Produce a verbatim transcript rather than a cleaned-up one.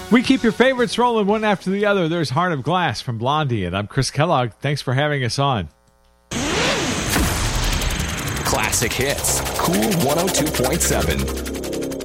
We keep your favorites rolling one after the other. There's Heart of Glass from Blondie, and I'm Chris Kellogg. Thanks for having us on. Classic Hits, Cool one oh two point seven.